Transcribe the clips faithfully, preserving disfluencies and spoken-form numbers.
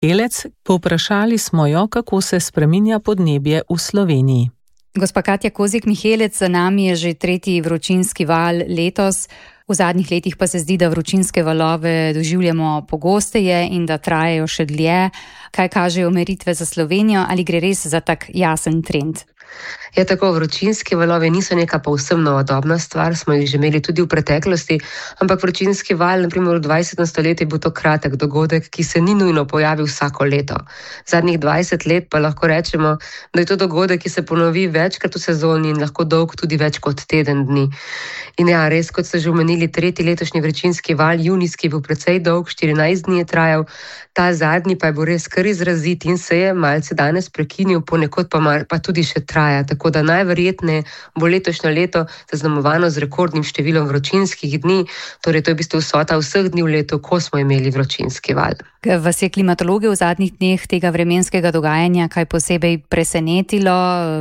Mihelec, povprašali smo jo, kako se spreminja podnebje v Sloveniji. Gospa Katja Kozjek Mihelec, za nami je že tretji vročinski val letos. V zadnjih letih pa se zdi, da vročinske valove doživljamo pogosteje in da trajajo še dlje. Kaj kažejo meritve za Slovenijo, ali gre res za tak jasen trend? Ja, tako vročinski valovi niso neka povsem novodobna stvar, smo jih že imeli tudi v preteklosti, ampak vročinski val, na primer v dvajsetem stoletju, je bil to kratek dogodek, ki se ni nujno pojavil vsako leto. Zadnjih dvajset let pa lahko rečemo, da je to dogodek, ki se ponovi večkrat v sezoni in lahko dolg tudi več kot teden dni. In ja, res, kot ste že omenili, tretji letošnji vročinski val, junijski, je bil precej dolg, štirinajst dni je trajal, ta zadnji pa je bil res kar izrazit in se je malce danes prekinil, ponekod pa, mal, pa tudi še traja. Tako da najverjetneje bo letošnje leto zaznamovano z rekordnim številom vročinskih dni, torej to je v bistvu vsota vseh dni v letu, ko smo imeli vročinski val. Vas je klimatologe v zadnjih dneh tega vremenskega dogajanja kaj posebej presenetilo,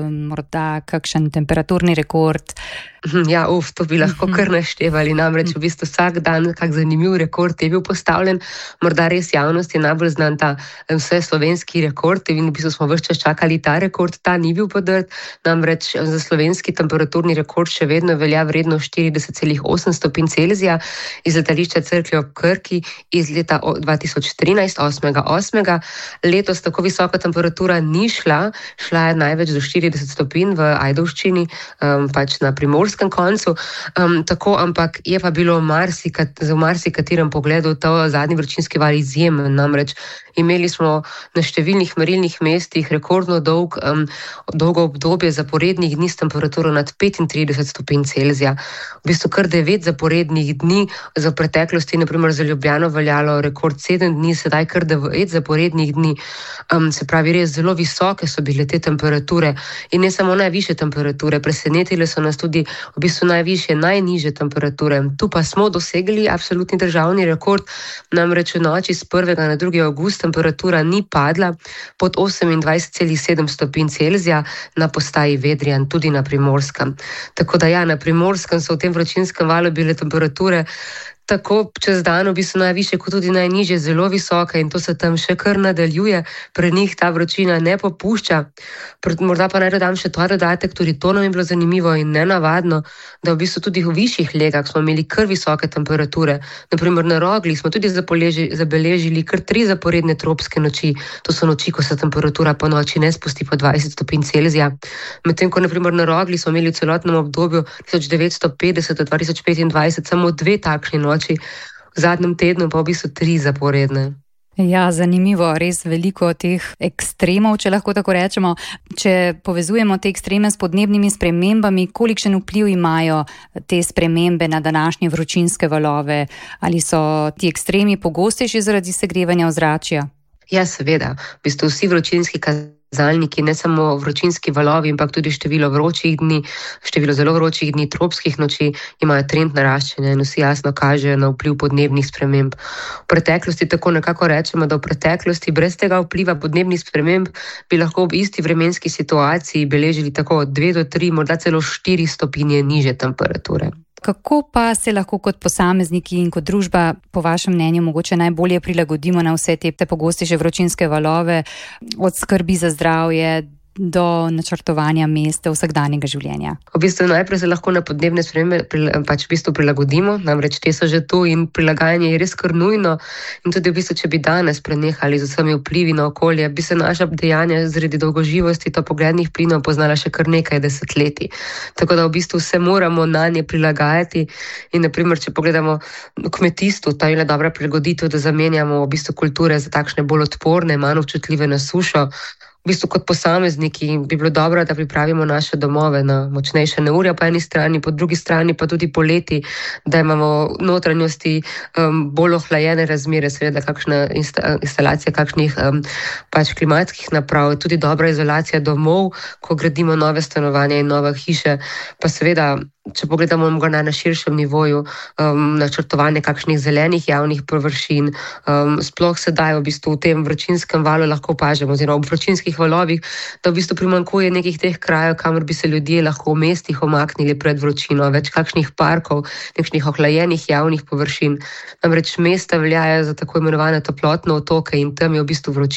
morda kakšen temperaturni rekord? Ja, uf, to bi lahko kar naštevali, namreč v bistvu vsak dan kak zanimiv rekord je bil postavljen. Morda res javnosti najbolj znan ta vse slovenski rekord in v bistvu smo ves čas čakali ta rekord, ta ni bil podrt, namreč za slovenski temperaturni rekord še vedno velja vredno štirideset celih osem stopinj Celzija iz letališča Cerklje ob Krki iz leta dva tisoč trinajst, osmega osmega Letos tako visoka temperatura ni šla, šla je največ do štirideset stopinj v Ajdovščini, um, pač na Primorskem koncu, um, tako, ampak je pa bilo marsikat, za marsikaterem pogledu to zadnji vročinski val izjemen, namreč imeli smo na številnih merilnih mestih rekordno dolg, um, dolgo obdobje zaporednih dni s temperaturo nad petintrideset stopinj Celzija. V bistvu kar devet zaporednih dni, za preteklosti naprimer za Ljubljano veljalo rekord sedem dni, sedaj kar devet zaporednih dni, um, se pravi res zelo visoke so bile te temperature in ne samo najvišje temperature, presenetile so nas tudi v bistvu najvišje, najnižje temperature. Tu pa smo dosegli absolutni državni rekord, namreč v noči z prvega na drugi avgust temperatura ni padla pod osemindvajset celih sedem stopinj Celzija na postaji Vedrijan, tudi na Primorskem. Tako da ja, na Primorskem so v tem vročinskem valu bile temperature tako čez dan v bistvu najvišje kot tudi najnižje zelo visoke in to se tam še kar nadaljuje, pri njih ta vročina ne popušča. Morda pa naj dodam še ta dodatek, tudi to nam je bilo zanimivo in nenavadno, da v bistvu tudi v višjih legah smo imeli kar visoke temperature. Naprimer na Rogli smo tudi zabeležili kar tri zaporedne tropske noči, to so noči, ko se temperatura po noči ne spusti po dvajset stopinj Celzija. Medtem ko naprimer na Rogli smo imeli v celotnem obdobju tisoč devetsto petdeset do dva tisoč petindvajset samo dve takšni noči, v zadnjem tednu pa v bistvu tri zaporedne. Ja, zanimivo, res veliko teh ekstremov, če lahko tako rečemo. Če povezujemo te ekstreme s podnebnimi spremembami, kolikšen vpliv imajo te spremembe na današnje vročinske valove? Ali so ti ekstremi pogostejši zaradi segrevanja ozračja? Ja, seveda. V bistvu vsi vročinski kazalniki, ne samo vročinski valovi, ampak tudi število vročih dni, število zelo vročih dni, tropskih noči, imajo trend naraščanja in vsi jasno kažejo na vpliv podnebnih sprememb. V preteklosti tako nekako rečemo, da v preteklosti brez tega vpliva podnebnih sprememb bi lahko ob isti vremenski situaciji beležili tako od dve do tri, morda celo štiri stopinje nižje temperature. Kako pa se lahko kot posamezniki in kot družba, po vašem mnenju, mogoče najbolje prilagodimo na vse te pogostejše vročinske valove, od skrbi za zdravje do načrtovanja mesta vsakdanjega življenja? V bistvu najprej se lahko na podnebne spremembe pač v bistvu prilagodimo, namreč te so že tu in prilagajanje je res kar nujno in tudi v bistvu, če bi danes prenehali z vsemi vplivi na okolje, bi se naša dejanja zaradi dolgoživosti topoglednih plinov poznala še kar nekaj desetletij. Tako da v bistvu se moramo nanje prilagajati in naprimer, če pogledamo kmetijstvo, ta je dobra prilagoditev, da zamenjamo v bistvu kulture za takšne bolj odporne, manj občutljive na sušo. V bistvu kot posamezniki bi bilo dobro, da pripravimo naše domove na močnejše neurja po eni strani, po drugi strani pa tudi poleti, da imamo notranjosti um, bolj ohlajene razmere, seveda kakšna insta, instalacija kakšnih um, pač klimatskih naprav, tudi dobra izolacija domov, ko gradimo nove stanovanja in nove hiše, pa seveda če pogledamo na širšem nivoju, um, načrtovanje kakšnih zelenih javnih površin, um, sploh sedaj v bistvu v tem vročinskem valu lahko opažamo, oziroma v vročinskih valovih, da v bistvu primanjkuje nekih teh krajev, kamor bi se ljudje lahko v mestih omaknili pred vročino, več kakšnih parkov, nekšnih ohlajenih javnih površin. Namreč mesta veljajo za tako imenovane toplotne otoke in tam je v bistvu vročina